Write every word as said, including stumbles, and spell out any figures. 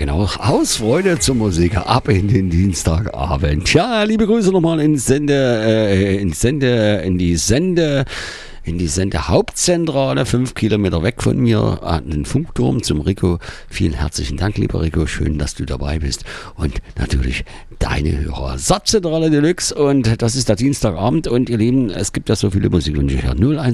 genau. Hausfreude zur Musik ab in den Dienstagabend. Ja, liebe Grüße nochmal ins Sende, äh, ins Sende, in die Sende, in die Sendehauptzentrale, fünf Kilometer weg von mir, an den Funkturm zum Rico. Vielen herzlichen Dank, lieber Rico. Schön, dass du dabei bist. Und natürlich deine Hörer. Satzzentrale Deluxe. Und das ist der Dienstagabend. Und ihr Lieben, es gibt ja so viele Musikwünsche. null eins